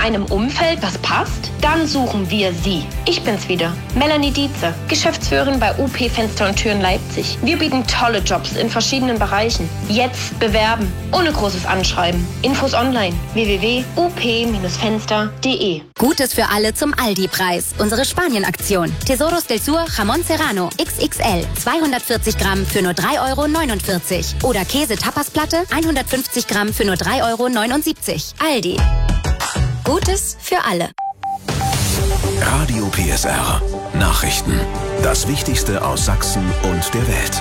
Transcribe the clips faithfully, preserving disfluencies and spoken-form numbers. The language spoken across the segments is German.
einem Umfeld, was passt? Dann suchen wir Sie. Ich bin's wieder, Melanie Dietze, Geschäftsführerin bei U P Fenster und Türen Leipzig. Wir bieten tolle Jobs in verschiedenen Bereichen. Jetzt bewerben, ohne großes Anschreiben. Infos online, w w w punkt u p Fenster punkt d e. Gutes für alle zum Aldi-Preis. Unsere Spanien-Aktion. Tesoros del Sur Jamón Serrano X X L. zweihundertvierzig Gramm für nur drei Euro neunundvierzig. Oder Käse-Tapasplatte hundertfünfzig Gramm für nur drei Euro neunundsiebzig. Aldi. Gutes für alle. Radio P S R. Nachrichten. Das Wichtigste aus Sachsen und der Welt.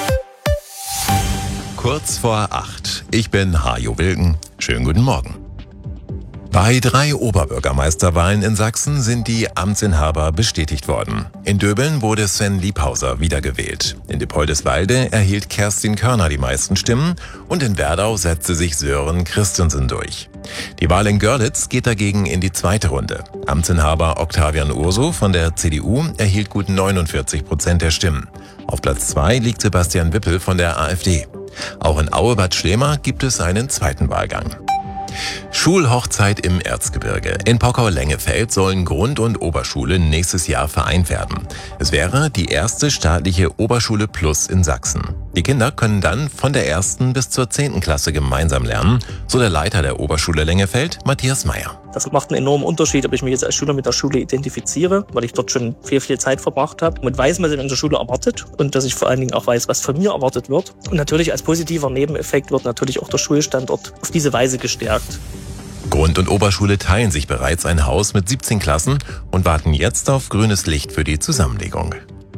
Kurz vor acht. Ich bin Hajo Wilken. Schönen guten Morgen. Bei drei Oberbürgermeisterwahlen in Sachsen sind die Amtsinhaber bestätigt worden. In Döbeln wurde Sven Liebhauser wiedergewählt. In Dippoldiswalde erhielt Kerstin Körner die meisten Stimmen und in Werdau setzte sich Sören Christensen durch. Die Wahl in Görlitz geht dagegen in die zweite Runde. Amtsinhaber Octavian Urso von der C D U erhielt gut neunundvierzig Prozent der Stimmen. Auf Platz zwei liegt Sebastian Wippel von der A f D. Auch in Aue-Bad Schlema gibt es einen zweiten Wahlgang. Schulhochzeit im Erzgebirge. In Pockau-Lengefeld sollen Grund- und Oberschule nächstes Jahr vereint werden. Es wäre die erste staatliche Oberschule Plus in Sachsen. Die Kinder können dann von der ersten bis zur zehnten Klasse gemeinsam lernen, so der Leiter der Oberschule Lengefeld, Matthias Meyer. Das macht einen enormen Unterschied, ob ich mich jetzt als Schüler mit der Schule identifiziere, weil ich dort schon viel, viel Zeit verbracht habe und weiß, was in unserer Schule erwartet und dass ich vor allen Dingen auch weiß, was von mir erwartet wird. Und natürlich als positiver Nebeneffekt wird natürlich auch der Schulstandort auf diese Weise gestärkt. Grund- und Oberschule teilen sich bereits ein Haus mit siebzehn Klassen und warten jetzt auf grünes Licht für die Zusammenlegung.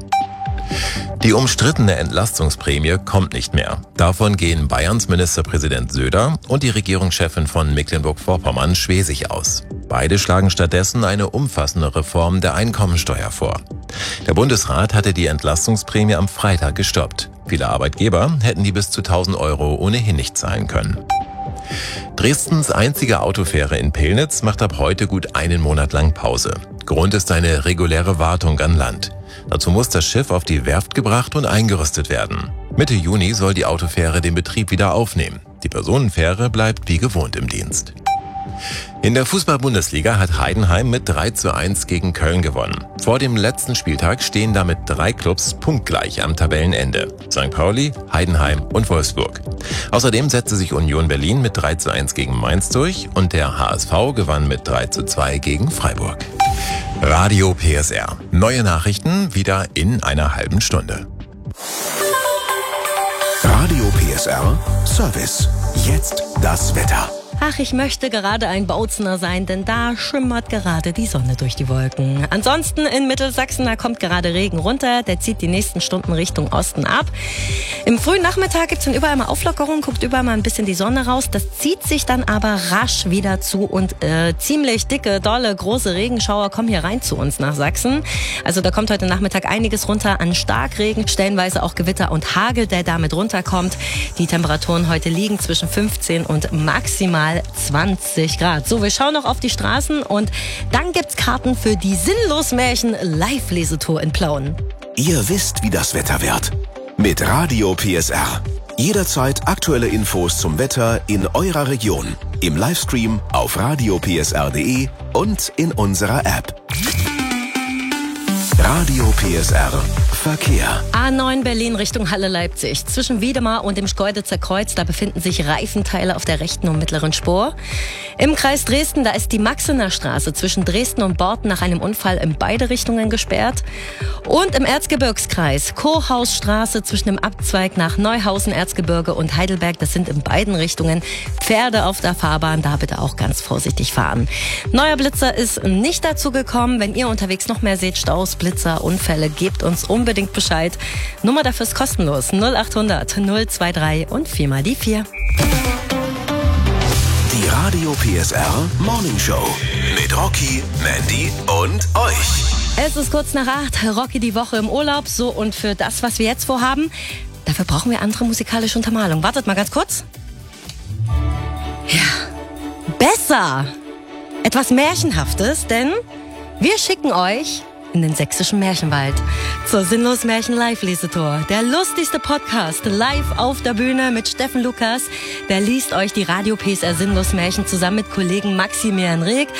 Die umstrittene Entlastungsprämie kommt nicht mehr. Davon gehen Bayerns Ministerpräsident Söder und die Regierungschefin von Mecklenburg-Vorpommern Schwesig aus. Beide schlagen stattdessen eine umfassende Reform der Einkommensteuer vor. Der Bundesrat hatte die Entlastungsprämie am Freitag gestoppt. Viele Arbeitgeber hätten die bis zu tausend Euro ohnehin nicht zahlen können. Dresdens einzige Autofähre in Pillnitz macht ab heute gut einen Monat lang Pause. Grund ist eine reguläre Wartung an Land. Dazu muss das Schiff auf die Werft gebracht und eingerüstet werden. Mitte Juni soll die Autofähre den Betrieb wieder aufnehmen. Die Personenfähre bleibt wie gewohnt im Dienst. In der Fußball-Bundesliga hat Heidenheim mit drei zu eins gegen Köln gewonnen. Vor dem letzten Spieltag stehen damit drei Clubs punktgleich am Tabellenende. Sankt Pauli, Heidenheim und Wolfsburg. Außerdem setzte sich Union Berlin mit drei zu eins gegen Mainz durch und der H S V gewann mit drei zu zwei gegen Freiburg. Radio P S R. Neue Nachrichten wieder in einer halben Stunde. Radio P S R Service. Jetzt das Wetter. Ach, ich möchte gerade ein Bautzener sein, denn da schimmert gerade die Sonne durch die Wolken. Ansonsten in Mittelsachsen, da kommt gerade Regen runter, der zieht die nächsten Stunden Richtung Osten ab. Im frühen Nachmittag gibt's dann überall mal Auflockerung, guckt überall mal ein bisschen die Sonne raus. Das zieht sich dann aber rasch wieder zu und äh, ziemlich dicke, dolle, große Regenschauer kommen hier rein zu uns nach Sachsen. Also da kommt heute Nachmittag einiges runter an Starkregen, stellenweise auch Gewitter und Hagel, der damit runterkommt. Die Temperaturen heute liegen zwischen fünfzehn und maximal zwanzig Grad. So, wir schauen noch auf die Straßen und dann gibt's Karten für die Sinnlos-Märchen Live-Lesetour in Plauen. Ihr wisst, wie das Wetter wird. Mit Radio P S R. Jederzeit aktuelle Infos zum Wetter in eurer Region. Im Livestream auf radio p s r punkt d e und in unserer App. Radio P S R Verkehr. A neun Berlin Richtung Halle Leipzig. Zwischen Wiedemar und dem Schkeuditzer Kreuz, da befinden sich Reifenteile auf der rechten und mittleren Spur. Im Kreis Dresden, da ist die Maxener Straße zwischen Dresden und Borten nach einem Unfall in beide Richtungen gesperrt. Und im Erzgebirgskreis Kohausstraße zwischen dem Abzweig nach Neuhausen, Erzgebirge und Heidelberg, das sind in beiden Richtungen Pferde auf der Fahrbahn, da bitte auch ganz vorsichtig fahren. Neuer Blitzer ist nicht dazu gekommen. Wenn ihr unterwegs noch mehr seht, Staus, Blitzer, Unfälle, gebt uns unbedingt Bescheid. Nummer dafür ist kostenlos. null achthundert null dreiundzwanzig und vier mal die vier. Die Radio P S R Morning Show mit Rocky, Mandy und euch. Es ist kurz nach acht, Rocky die Woche im Urlaub. So, und für das, was wir jetzt vorhaben, dafür brauchen wir andere musikalische Untermalung. Wartet mal ganz kurz. Ja, besser. Etwas Märchenhaftes, denn wir schicken euch in den sächsischen Märchenwald zur Sinnlos Märchen Live-Lesetour. Der lustigste Podcast live auf der Bühne mit Steffen Lukas. Der liest euch die Radio P S R Sinnlos Märchen zusammen mit Kollegen Maximilian Reg